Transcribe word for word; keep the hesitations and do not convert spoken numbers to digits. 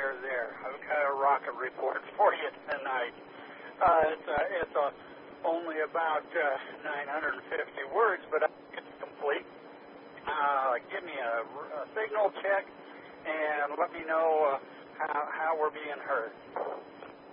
there, there. I've got a rocket report for you tonight. Uh, it's uh, it's uh, only about uh, nine hundred fifty words, but it's complete. Uh, give me a, a signal check and let me know uh, how, how we're being heard.